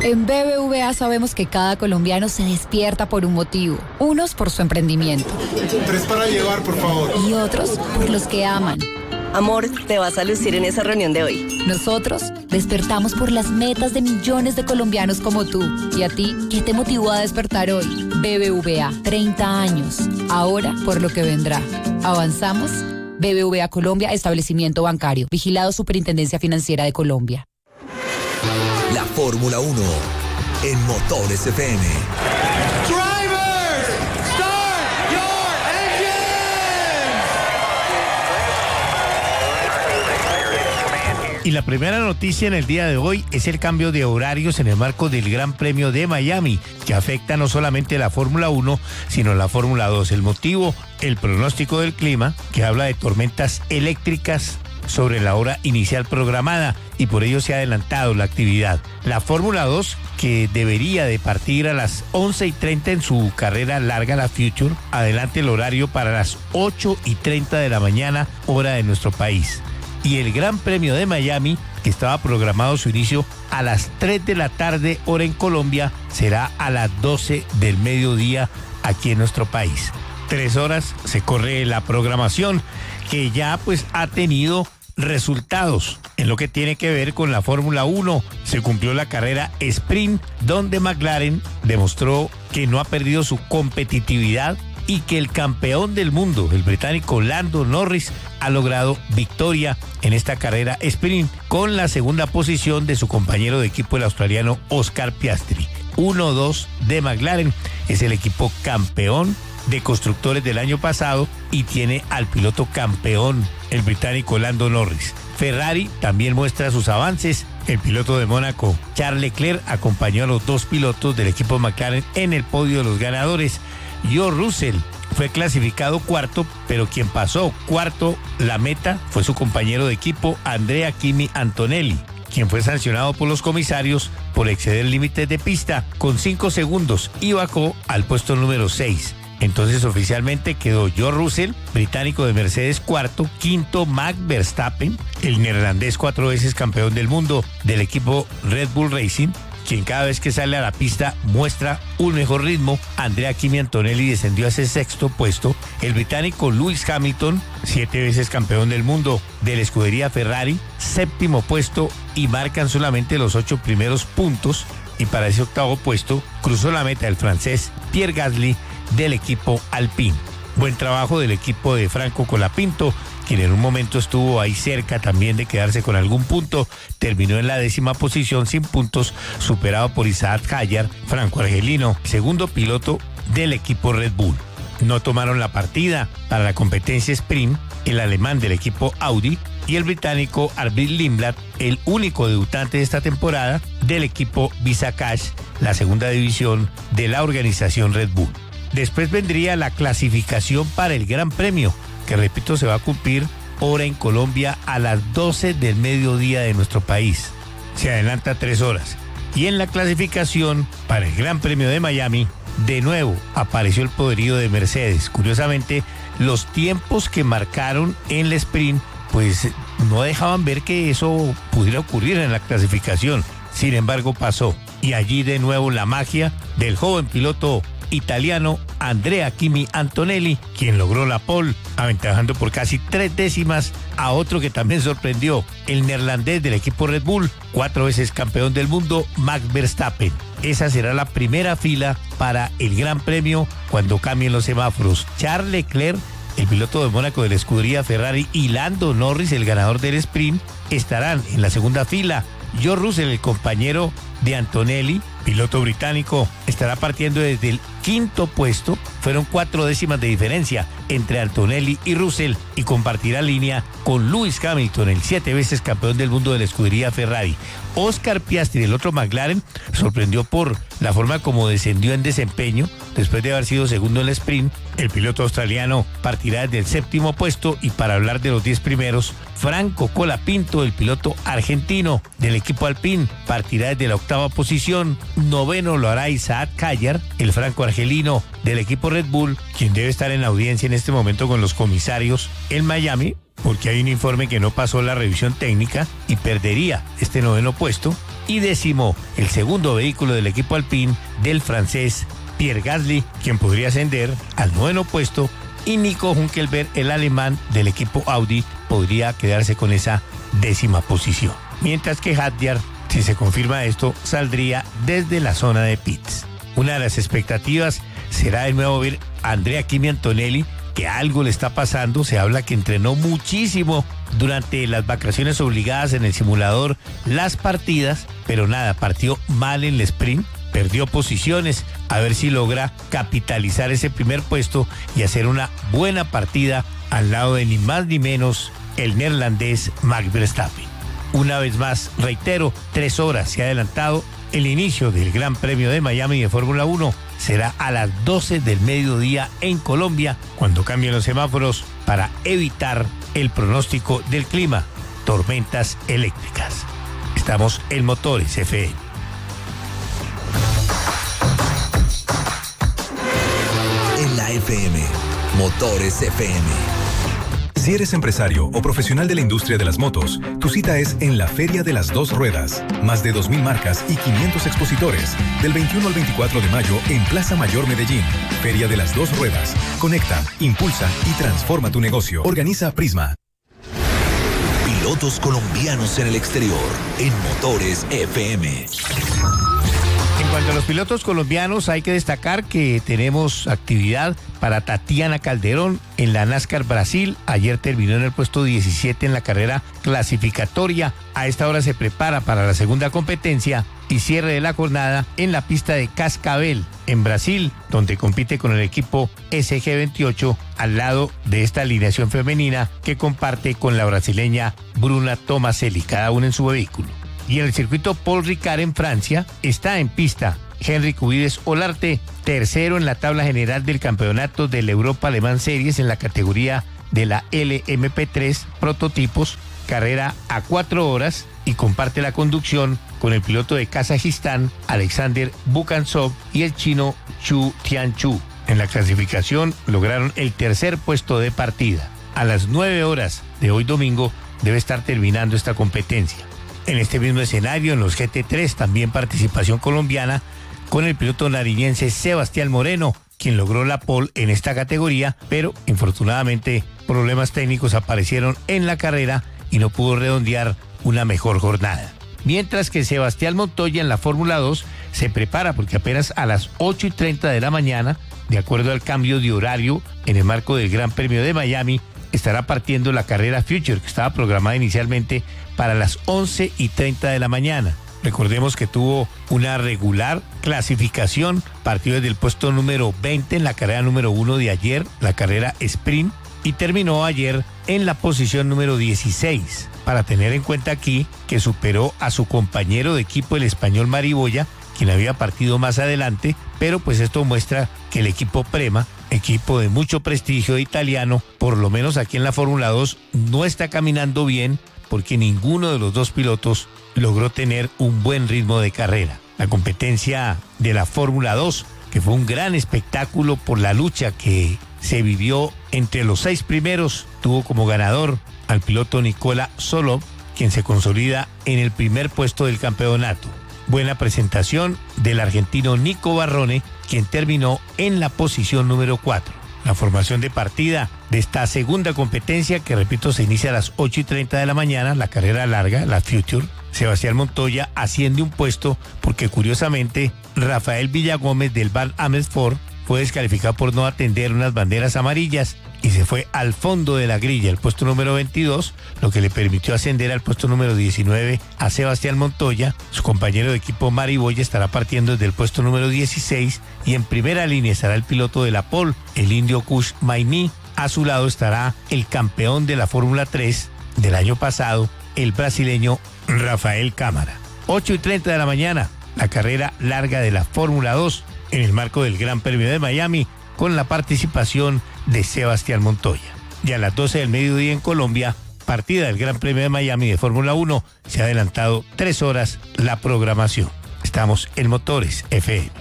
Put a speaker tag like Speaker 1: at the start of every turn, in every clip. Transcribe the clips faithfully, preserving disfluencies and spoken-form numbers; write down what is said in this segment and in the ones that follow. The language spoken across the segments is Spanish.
Speaker 1: En B B V A sabemos que cada colombiano se despierta por un motivo. Unos por su emprendimiento.
Speaker 2: Tres para llevar, por favor.
Speaker 1: Y otros por los que aman.
Speaker 3: Amor, te vas a lucir en esa reunión de hoy.
Speaker 1: Nosotros despertamos por las metas de millones de colombianos como tú. ¿Y a ti qué te motivó a despertar hoy? B B V A, treinta años. Ahora por lo que vendrá. ¿Avanzamos? B B V A Colombia, establecimiento bancario. Vigilado Superintendencia Financiera de Colombia.
Speaker 4: La Fórmula uno en Motores F M.
Speaker 5: Drivers, start your engines.
Speaker 6: Y la primera noticia en el día de hoy es el cambio de horarios en el marco del Gran Premio de Miami, que afecta no solamente la Fórmula uno, sino la Fórmula dos. El motivo, el pronóstico del clima, que habla de tormentas eléctricas sobre la hora inicial programada, y por ello se ha adelantado la actividad. La Fórmula dos, que debería de partir a las once y treinta en su carrera larga, la Future, adelante el horario para las ocho y treinta de la mañana, hora de nuestro país. Y el Gran Premio de Miami, que estaba programado su inicio a las tres de la tarde, hora en Colombia, será a las doce del mediodía aquí en nuestro país. Tres horas se corre la programación, que ya pues ha tenido resultados en lo que tiene que ver con la Fórmula uno. Se cumplió la carrera sprint, donde McLaren demostró que no ha perdido su competitividad y que el campeón del mundo, el británico Lando Norris, ha logrado victoria en esta carrera sprint con la segunda posición de su compañero de equipo, el australiano Oscar Piastri. uno dos de McLaren, es el equipo campeón de constructores del año pasado y tiene al piloto campeón, el británico Lando Norris. Ferrari también muestra sus avances. El piloto de Mónaco, Charles Leclerc, acompañó a los dos pilotos del equipo McLaren en el podio de los ganadores. George Russell fue clasificado cuarto, pero quien pasó cuarto la meta fue su compañero de equipo, Andrea Kimi Antonelli, quien fue sancionado por los comisarios por exceder límites de pista con cinco segundos y bajó al puesto número seis. Entonces oficialmente quedó George Russell, británico de Mercedes, cuarto, quinto Max Verstappen, el neerlandés cuatro veces campeón del mundo del equipo Red Bull Racing, quien cada vez que sale a la pista muestra un mejor ritmo. Andrea Kimi Antonelli descendió a ese sexto puesto. El británico Lewis Hamilton, siete veces campeón del mundo de la escudería Ferrari, séptimo puesto, y marcan solamente los ocho primeros puntos. Y para ese octavo puesto cruzó la meta el francés Pierre Gasly del equipo Alpine. Buen trabajo del equipo de Franco Colapinto, quien en un momento estuvo ahí cerca también de quedarse con algún punto. Terminó en la décima posición sin puntos, superado por Isaac Hayar, franco-argelino, segundo piloto del equipo Red Bull. No tomaron la partida para la competencia sprint el alemán del equipo Audi y el británico Arvid Lindblad, el único debutante de esta temporada del equipo Visa Cash, la segunda división de la organización Red Bull. Después vendría la clasificación para el Gran Premio, que repito se va a cumplir hora en Colombia a las doce del mediodía de nuestro país. Se adelanta tres horas. Y en la clasificación para el Gran Premio de Miami, de nuevo apareció el poderío de Mercedes. Curiosamente, los tiempos que marcaron en el sprint pues no dejaban ver que eso pudiera ocurrir en la clasificación. Sin embargo, pasó. Y allí de nuevo la magia del joven piloto italiano Andrea Kimi Antonelli, quien logró la pole, aventajando por casi tres décimas a otro que también sorprendió, el neerlandés del equipo Red Bull, cuatro veces campeón del mundo, Max Verstappen. Esa será la primera fila para el Gran Premio cuando cambien los semáforos. Charles Leclerc, el piloto de Mónaco de la escudería Ferrari, y Lando Norris, el ganador del sprint, estarán en la segunda fila. George Russell, el compañero de Antonelli, piloto británico, estará partiendo desde el quinto puesto. Fueron cuatro décimas de diferencia entre Antonelli y Russell, y compartirá línea con Lewis Hamilton, el siete veces campeón del mundo de la escudería Ferrari. Oscar Piastri, el otro McLaren, sorprendió por la forma como descendió en desempeño después de haber sido segundo en el sprint. El piloto australiano partirá desde el séptimo puesto, y para hablar de los diez primeros, Franco Colapinto, el piloto argentino del equipo Alpine, partirá desde la octava posición. Noveno lo hará Isaac Hayar, el franco-argelino del equipo Red Bull, quien debe estar en audiencia en este momento con los comisarios en Miami, porque hay un informe que no pasó la revisión técnica y perdería este noveno puesto. y décimo el segundo vehículo del equipo Alpine del francés Pierre Gasly, quien podría ascender al noveno puesto, y Nico Hülkenberg, el alemán del equipo Audi, podría quedarse con esa décima posición. Mientras que Hadjar, si se confirma esto, saldría desde la zona de pits. Una de las expectativas será de nuevo ver a Andrea Kimi Antonelli, que algo le está pasando. Se habla que entrenó muchísimo durante las vacaciones obligadas en el simulador las partidas, pero nada, partió mal en el sprint, perdió posiciones, a ver si logra capitalizar ese primer puesto y hacer una buena partida al lado de ni más ni menos el neerlandés Max Verstappen. Una vez más, reitero, tres horas se ha adelantado. El inicio del Gran Premio de Miami de Fórmula uno será a las doce del mediodía en Colombia, cuando cambien los semáforos para evitar el pronóstico del clima, tormentas eléctricas. Estamos en Motores F M.
Speaker 4: En la F M, Motores F M.
Speaker 7: Si eres empresario o profesional de la industria de las motos, tu cita es en la Feria de las Dos Ruedas. Más de dos mil marcas y quinientos expositores. Del veintiuno al veinticuatro de mayo en Plaza Mayor Medellín. Feria de las Dos Ruedas. Conecta, impulsa y transforma tu negocio. Organiza Prisma.
Speaker 4: Pilotos colombianos en el exterior, en Motores F M.
Speaker 6: En cuanto a los pilotos colombianos, hay que destacar que tenemos actividad para Tatiana Calderón en la NASCAR Brasil. Ayer terminó en el puesto diecisiete en la carrera clasificatoria. A esta hora se prepara para la segunda competencia y cierre de la jornada en la pista de Cascavel, en Brasil, donde compite con el equipo S G veintiocho al lado de esta alineación femenina que comparte con la brasileña Bruna Tomaselli, cada uno en su vehículo. Y en el circuito Paul Ricard en Francia está en pista Henry Cubides Olarte, tercero en la tabla general del campeonato de la Europa Le Mans Series en la categoría de la L M P tres prototipos, carrera a cuatro horas, y comparte la conducción con el piloto de Kazajistán Alexander Bukansov y el chino Chu Tianchu. En la clasificación lograron el tercer puesto de partida. A las nueve horas de hoy domingo debe estar terminando esta competencia. En este mismo escenario, en los G T tres, también participación colombiana con el piloto nariñense Sebastián Moreno, quien logró la pole en esta categoría, pero infortunadamente problemas técnicos aparecieron en la carrera y no pudo redondear una mejor jornada. Mientras que Sebastián Montoya en la Fórmula dos se prepara porque apenas a las ocho y treinta de la mañana, de acuerdo al cambio de horario en el marco del Gran Premio de Miami, estará partiendo la carrera Future, que estaba programada inicialmente para las once y treinta de la mañana. Recordemos que tuvo una regular clasificación, partió desde el puesto número veinte en la carrera número uno de ayer, la carrera sprint, y terminó ayer en la posición número dieciséis. Para tener en cuenta aquí que superó a su compañero de equipo, el español Mariboya, quien había partido más adelante, pero pues esto muestra que el equipo Prema, equipo de mucho prestigio italiano, por lo menos aquí en la Fórmula dos, no está caminando bien, porque ninguno de los dos pilotos logró tener un buen ritmo de carrera. La competencia de la Fórmula dos, que fue un gran espectáculo por la lucha que se vivió entre los seis primeros, tuvo como ganador al piloto Nicola Solov, quien se consolida en el primer puesto del campeonato. Buena presentación del argentino Nico Barrone, quien terminó en la posición número cuatro. La formación de partida de esta segunda competencia, que repito se inicia a las ocho y treinta de la mañana, la carrera larga, la Future. Sebastián Montoya asciende un puesto porque curiosamente Rafael Villagómez del Van Amersfoort fue descalificado por no atender unas banderas amarillas y se fue al fondo de la grilla, el puesto número veintidós, lo que le permitió ascender al puesto número diecinueve a Sebastián Montoya. Su compañero de equipo Mariboya estará partiendo desde el puesto número dieciséis y en primera línea estará el piloto de la pole, el indio Kush Maini. A su lado estará el campeón de la Fórmula tres del año pasado, el brasileño Rafael Cámara. ocho y treinta de la mañana, la carrera larga de la Fórmula dos en el marco del Gran Premio de Miami, con la participación de Sebastián Montoya. Y a las doce del mediodía en Colombia, partida del Gran Premio de Miami de Fórmula uno, se ha adelantado tres horas la programación. Estamos en Motores F M.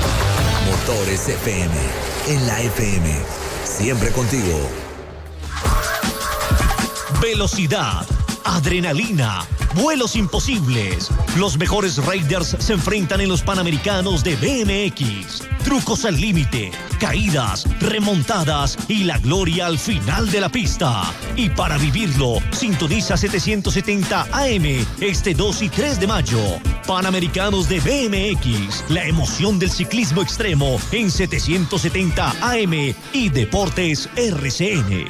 Speaker 4: Motores F M, en la F M, siempre contigo.
Speaker 8: Velocidad, adrenalina, vuelos imposibles. Los mejores riders se enfrentan en los Panamericanos de B M X. Trucos al límite, caídas, remontadas y la gloria al final de la pista. Y para vivirlo, sintoniza setecientos setenta A M este dos y tres de mayo. Panamericanos de B M X, la emoción del ciclismo extremo en setecientos setenta A M y Deportes R C N.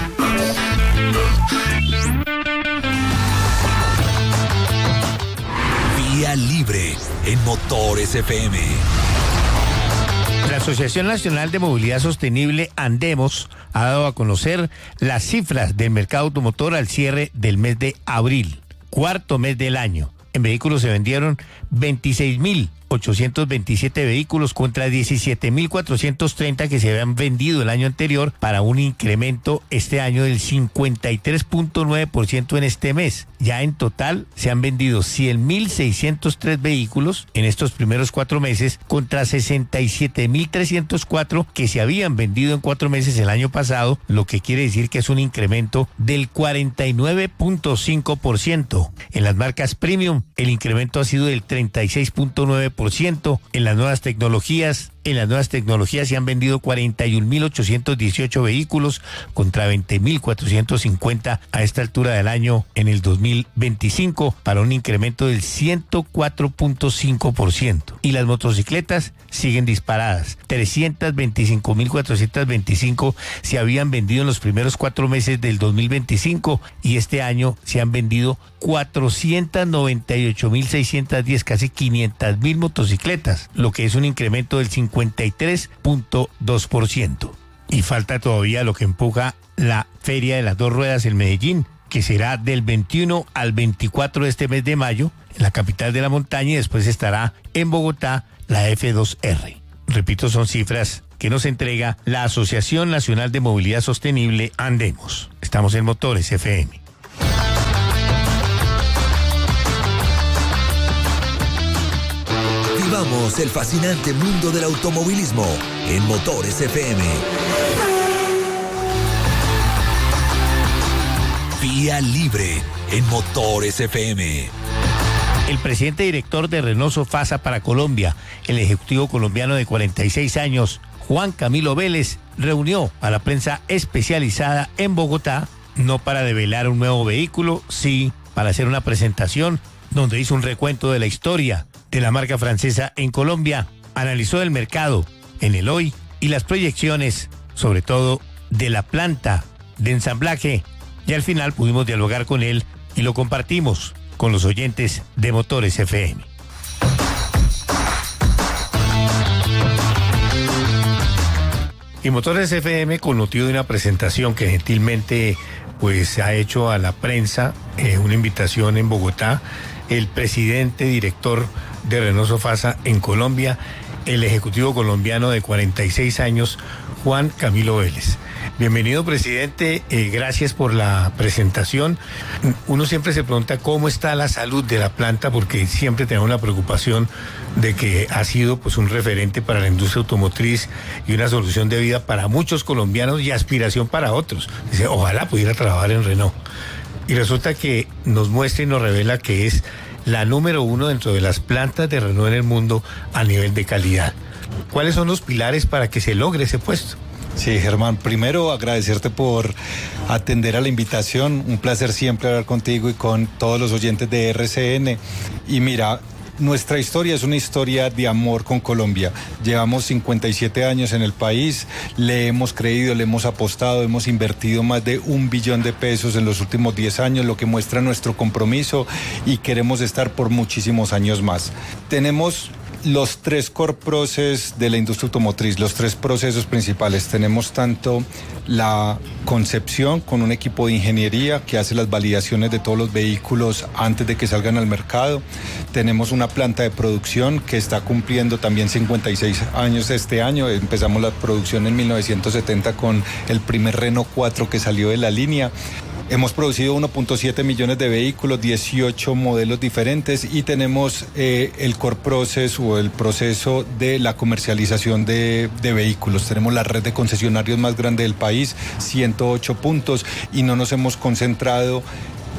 Speaker 4: Vía Libre en Motores F M.
Speaker 6: La Asociación Nacional de Movilidad Sostenible, Andemos, ha dado a conocer las cifras del mercado automotor al cierre del mes de abril, cuarto mes del año. En vehículos se vendieron veintiséis mil ochocientos veintisiete vehículos contra diecisiete mil cuatrocientos treinta que se habían vendido el año anterior, para un incremento este año del cincuenta y tres punto nueve por ciento en este mes. Ya en total se han vendido cien mil seiscientos tres vehículos en estos primeros cuatro meses contra sesenta y siete mil trescientos cuatro que se habían vendido en cuatro meses el año pasado, lo que quiere decir que es un incremento del cuarenta y nueve punto cinco por ciento. En las marcas premium el incremento ha sido del treinta y seis punto nueve por ciento. En las nuevas tecnologías, en las nuevas tecnologías se han vendido cuarenta y un mil ochocientos dieciocho vehículos contra veinte mil cuatrocientos cincuenta a esta altura del año en el dos mil veinticinco, para un incremento del ciento cuatro punto cinco por ciento. Y las motocicletas siguen disparadas. trescientos veinticinco mil cuatrocientos veinticinco se habían vendido en los primeros cuatro meses del dos mil veinticinco y este año se han vendido cuatrocientos noventa y ocho mil seiscientos diez, casi quinientas mil motocicletas, lo que es un incremento del cincuenta y tres punto dos por ciento. Y falta todavía lo que empuja la Feria de las Dos Ruedas en Medellín, que será del veintiuno al veinticuatro de este mes de mayo en la capital de la montaña, y después estará en Bogotá la F dos R. Repito, son cifras que nos entrega la Asociación Nacional de Movilidad Sostenible, Andemos. Estamos en Motores F M.
Speaker 4: Vivamos el fascinante mundo del automovilismo en Motores F M. Vía Libre en Motores F M.
Speaker 6: El presidente director de Renault Sofasa para Colombia, el ejecutivo colombiano de cuarenta y seis años, Juan Camilo Vélez, reunió a la prensa especializada en Bogotá, no para develar un nuevo vehículo, sí para hacer una presentación donde hizo un recuento de la historia de la marca francesa en Colombia, analizó el mercado en el hoy y las proyecciones, sobre todo de la planta de ensamblaje, y al final pudimos dialogar con él y lo compartimos con los oyentes de Motores F M. Y Motores F M, con motivo de una presentación que gentilmente pues ha hecho a la prensa, eh, una invitación en Bogotá, el presidente director de Renault Sofasa en Colombia, el ejecutivo colombiano de cuarenta y seis años, Juan Camilo Vélez. Bienvenido, presidente, eh, gracias por la presentación. Uno siempre se pregunta cómo está la salud de la planta, porque siempre tenemos la preocupación de que ha sido pues un referente para la industria automotriz y una solución de vida para muchos colombianos y aspiración para otros. Dice, ojalá pudiera trabajar en Renault. Y resulta que nos muestra y nos revela que es la número uno dentro de las plantas de Renault en el mundo a nivel de calidad. ¿Cuáles son los pilares para que se logre ese puesto?
Speaker 9: Sí, Germán, primero agradecerte por atender a la invitación. Un placer siempre hablar contigo y con todos los oyentes de R C N. Y mira, nuestra historia es una historia de amor con Colombia. Llevamos cincuenta y siete años en el país, le hemos creído, le hemos apostado, hemos invertido más de un billón de pesos en los últimos diez años, lo que muestra nuestro compromiso, y queremos estar por muchísimos años más. Tenemos los tres core process de la industria automotriz, los tres procesos principales. Tenemos tanto la concepción con un equipo de ingeniería que hace las validaciones de todos los vehículos antes de que salgan al mercado. Tenemos una planta de producción que está cumpliendo también cincuenta y seis años este año. Empezamos la producción en mil novecientos setenta con el primer Renault cuatro que salió de la línea. Hemos producido uno punto siete millones de vehículos, dieciocho modelos diferentes, y tenemos eh, el core process o el proceso de la comercialización de, de vehículos. Tenemos la red de concesionarios más grande del país, ciento ocho puntos, y no nos hemos concentrado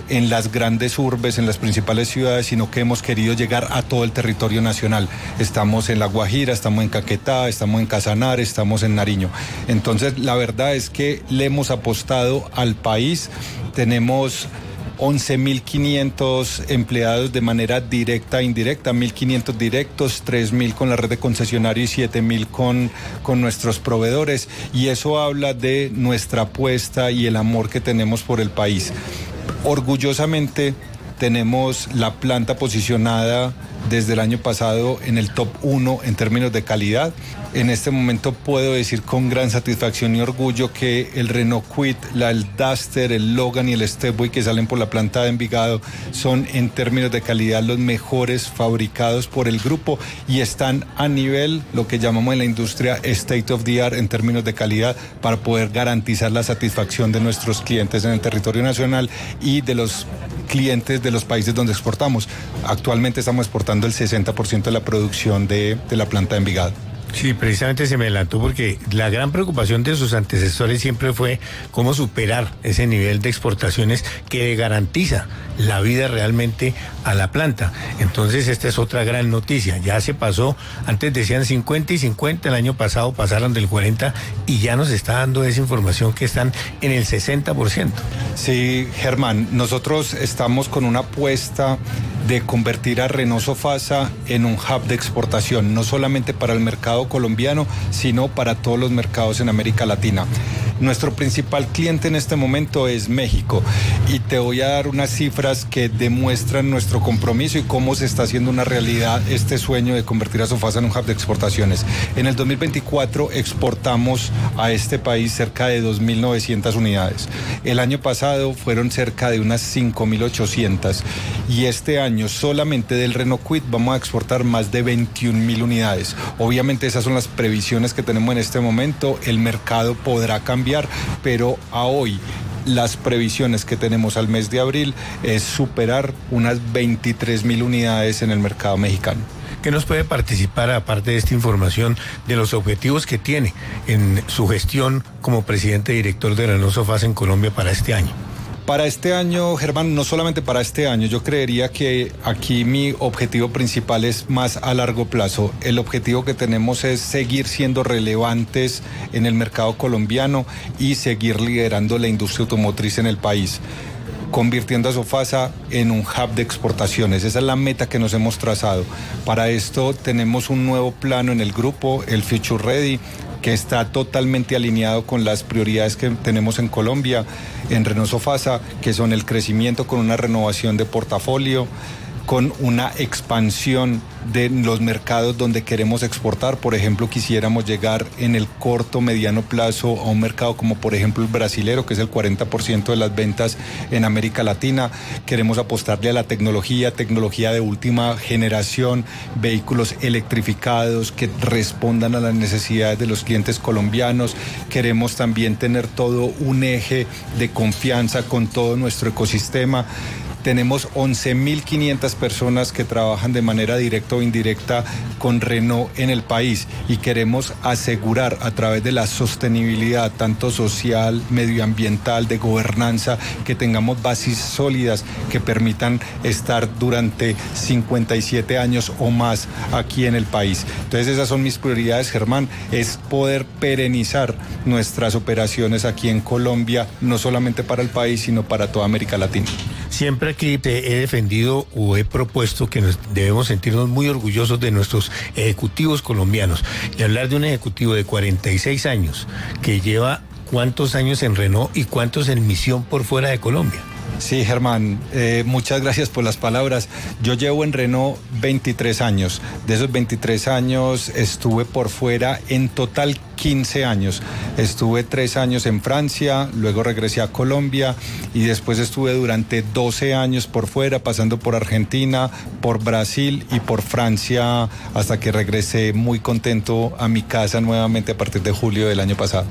Speaker 9: en las grandes urbes, en las principales ciudades, sino que hemos querido llegar a todo el territorio nacional. Estamos en La Guajira, estamos en Caquetá, estamos en Casanare, estamos en Nariño. Entonces, la verdad es que le hemos apostado al país. Tenemos once mil quinientos empleados de manera directa e indirecta, mil quinientos directos, tres mil con la red de concesionarios y siete mil con, con nuestros proveedores. Y eso habla de nuestra apuesta y el amor que tenemos por el país. Orgullosamente tenemos la planta posicionada desde el año pasado en el top uno en términos de calidad. En este momento puedo decir con gran satisfacción y orgullo que el Renault Kwid, la, el Duster, el Logan y el Stepway que salen por la planta de Envigado son en términos de calidad los mejores fabricados por el grupo y están a nivel, lo que llamamos en la industria state of the art en términos de calidad para poder garantizar la satisfacción de nuestros clientes en el territorio nacional y de los clientes de los países donde exportamos. Actualmente estamos exportando el sesenta por ciento de la producción de, de la planta de Envigado.
Speaker 6: Sí, precisamente se me adelantó porque la gran preocupación de sus antecesores siempre fue cómo superar ese nivel de exportaciones que garantiza la vida realmente a la planta. Entonces esta es otra gran noticia, ya se pasó, antes decían cincuenta y cincuenta, el año pasado pasaron del cuarenta y ya nos está dando esa información que están en el sesenta por ciento.
Speaker 9: Sí, Germán, nosotros estamos con una apuesta de convertir a Renault Sofasa en un hub de exportación, no solamente para el mercado colombiano, sino para todos los mercados en América Latina. Nuestro principal cliente en este momento es México y te voy a dar unas cifras que demuestran nuestro compromiso y cómo se está haciendo una realidad este sueño de convertir a Sofasa en un hub de exportaciones. En el dos mil veinticuatro exportamos a este país cerca de dos mil novecientas unidades. El año pasado fueron cerca de unas cinco mil ochocientas y este año solamente del Renault Kwid vamos a exportar más de veintiún mil unidades. Obviamente esas son las previsiones que tenemos en este momento. El mercado podrá cambiar, pero a hoy las previsiones que tenemos al mes de abril es superar unas veintitrés mil unidades en el mercado mexicano.
Speaker 6: ¿Qué nos puede participar, aparte de esta información, de los objetivos que tiene en su gestión como presidente y director de Renault Sofasa en Colombia para este año?
Speaker 9: Para este año, Germán, no solamente para este año, yo creería que aquí mi objetivo principal es más a largo plazo. El objetivo que tenemos es seguir siendo relevantes en el mercado colombiano y seguir liderando la industria automotriz en el país, convirtiendo a Sofasa en un hub de exportaciones. Esa es la meta que nos hemos trazado. Para esto tenemos un nuevo plano en el grupo, el Future Ready, que está totalmente alineado con las prioridades que tenemos en Colombia, en Renault Sofasa, que son el crecimiento con una renovación de portafolio, con una expansión de los mercados donde queremos exportar. Por ejemplo, quisiéramos llegar en el corto, mediano plazo a un mercado como por ejemplo el brasilero, que es el cuarenta por ciento de las ventas en América Latina. Queremos apostarle a la tecnología, tecnología de última generación, vehículos electrificados que respondan a las necesidades de los clientes colombianos. Queremos también tener todo un eje de confianza con todo nuestro ecosistema. Tenemos once mil quinientas personas que trabajan de manera directa o indirecta con Renault en el país y queremos asegurar a través de la sostenibilidad, tanto social, medioambiental, de gobernanza, que tengamos bases sólidas que permitan estar durante cincuenta y siete años o más aquí en el país. Entonces esas son mis prioridades, Germán, es poder perenizar nuestras operaciones aquí en Colombia, no solamente para el país, sino para toda América Latina.
Speaker 6: Siempre aquí te he defendido o he propuesto que nos debemos sentirnos muy orgullosos de nuestros ejecutivos colombianos. Y hablar de un ejecutivo de cuarenta y seis años que lleva cuántos años en Renault y cuántos en misión por fuera de Colombia.
Speaker 9: Sí, Germán, eh, muchas gracias por las palabras. Yo llevo en Renault veintitrés años. De esos veintitrés años estuve por fuera en total quince años. Estuve tres años en Francia, luego regresé a Colombia y después estuve durante doce años por fuera, pasando por Argentina, por Brasil y por Francia, hasta que regresé muy contento a mi casa nuevamente a partir de julio del año pasado.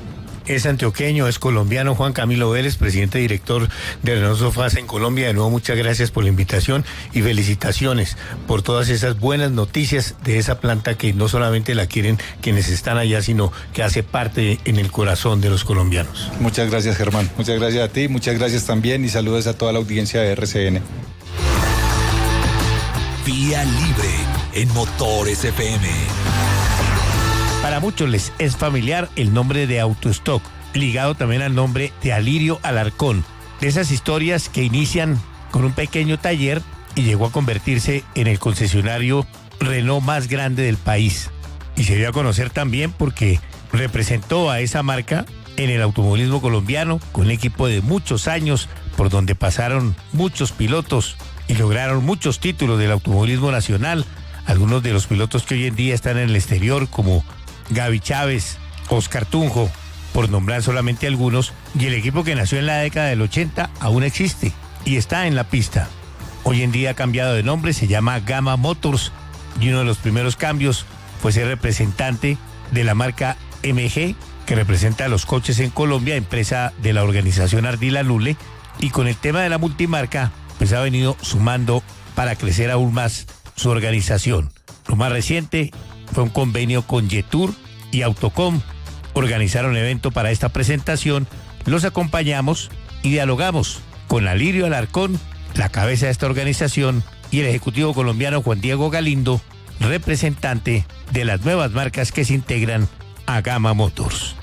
Speaker 6: Es antioqueño, es colombiano. Juan Camilo Vélez, presidente director de Renault Sofasa en Colombia. De nuevo, muchas gracias por la invitación y felicitaciones por todas esas buenas noticias de esa planta que no solamente la quieren quienes están allá, sino que hace parte en el corazón de los colombianos.
Speaker 9: Muchas gracias, Germán. Muchas gracias a ti, muchas gracias también y saludos a toda la audiencia de R C N.
Speaker 4: Vía Libre en Motores F M.
Speaker 6: Para muchos les es familiar el nombre de Autostock, ligado también al nombre de Alirio Alarcón. De esas historias que inician con un pequeño taller y llegó a convertirse en el concesionario Renault más grande del país. Y se dio a conocer también porque representó a esa marca en el automovilismo colombiano con un equipo de muchos años por donde pasaron muchos pilotos y lograron muchos títulos del automovilismo nacional. Algunos de los pilotos que hoy en día están en el exterior como Gaby Chávez, Oscar Tunjo, por nombrar solamente algunos, y el equipo que nació en la década del ochenta aún existe y está en la pista. Hoy en día ha cambiado de nombre, se llama Gama Motors, y uno de los primeros cambios fue ser representante de la marca M G, que representa a los coches en Colombia, empresa de la organización Ardila Lule, y con el tema de la multimarca, pues ha venido sumando para crecer aún más su organización. Lo más reciente fue un convenio con Yetur y Autocom. Organizaron evento para esta presentación. Los acompañamos y dialogamos con Alirio Alarcón, la cabeza de esta organización, y el ejecutivo colombiano Juan Diego Galindo, representante de las nuevas marcas que se integran a Gama Motors.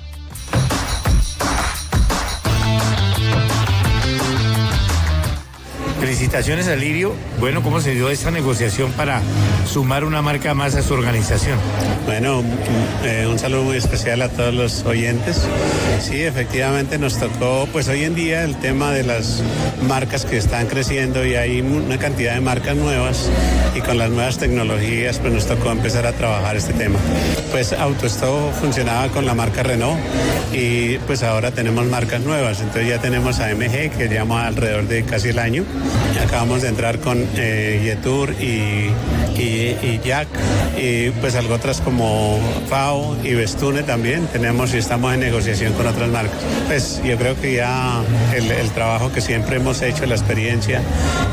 Speaker 6: Felicitaciones, Alirio. Bueno, ¿cómo se dio esta negociación para sumar una marca más a su organización?
Speaker 10: Bueno, eh, un saludo muy especial a todos los oyentes. Sí, efectivamente nos tocó, pues hoy en día el tema de las marcas que están creciendo y hay una cantidad de marcas nuevas y con las nuevas tecnologías pues nos tocó empezar a trabajar este tema. Pues Autostock funcionaba con la marca Renault y pues ahora tenemos marcas nuevas, entonces ya tenemos a M G que llevamos alrededor de casi el año. Acabamos de entrar con eh, Yetur y, y, y Jack y pues algo otras como F A O y Bestune también tenemos y estamos en negociación con otras marcas. Pues yo creo que ya el, el trabajo que siempre hemos hecho, la experiencia